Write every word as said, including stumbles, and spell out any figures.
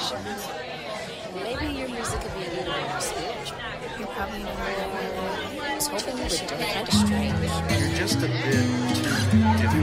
church. Maybe your music could be a little more spiritual. You're probably more. I was hoping you would do kind of strange. You're just a bit too different.